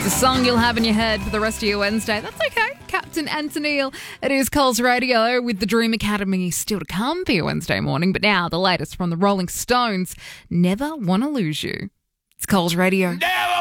The song you'll have in your head for the rest of your Wednesday. That's okay. Captain Antonil. It is Coles Radio with the Dream Academy still to come for your Wednesday morning. But now the latest from the Rolling Stones. Never Want to Lose You. It's Coles Radio. Never